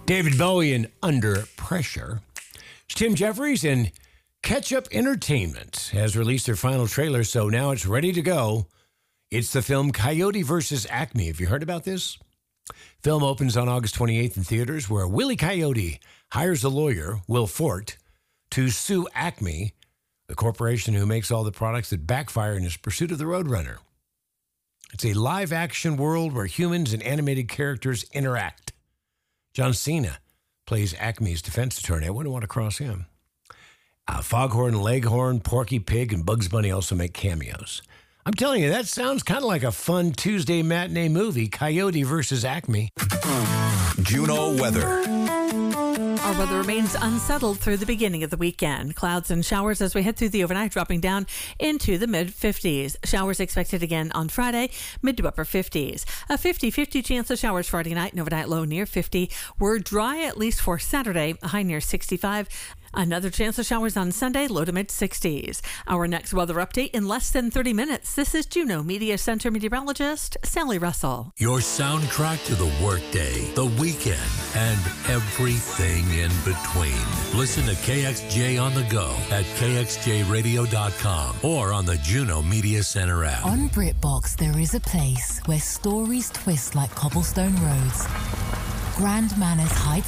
David Bowie in Under Pressure. Tim Jeffries and Ketchup Entertainment has released their final trailer, so now it's ready to go. It's the film Coyote vs. Acme. Have you heard about this? Film opens on August 28th in theaters, where Willie Coyote hires a lawyer, Will Forte, to sue Acme, the corporation who makes all the products that backfire in his pursuit of the Roadrunner. It's a live-action world where humans and animated characters interact. John Cena plays Acme's defense attorney. I wouldn't want to cross him. Foghorn Leghorn, Porky Pig, and Bugs Bunny also make cameos. I'm telling you, that sounds kind of like a fun Tuesday matinee movie, Coyote versus Acme. Juno weather. Our weather remains unsettled through the beginning of the weekend. Clouds and showers as we head through the overnight, dropping down into the mid-50s. Showers expected again on Friday, mid to upper 50s. A 50-50 chance of showers Friday night, and overnight low near 50. We're dry at least for Saturday, a high near 65. Another chance of showers on Sunday, low to mid-60s. Our next weather update in less than 30 minutes. This is Juneau Media Center meteorologist Sally Russell. Your soundtrack to the workday, the weekend, and everything in between. Listen to KXJ on the go at kxjradio.com or on the Juneau Media Center app. On BritBox, there is a place where stories twist like cobblestone roads. Grand Manors hides